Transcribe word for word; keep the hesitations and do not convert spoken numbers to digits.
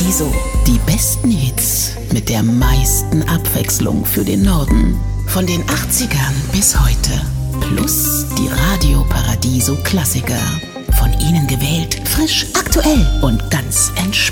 Paradiso. Die besten Hits mit der meisten Abwechslung für den Norden. Von den achtzigern bis heute. Plus die Radio Paradiso Klassiker. Von Ihnen gewählt, frisch, aktuell und ganz entspannt.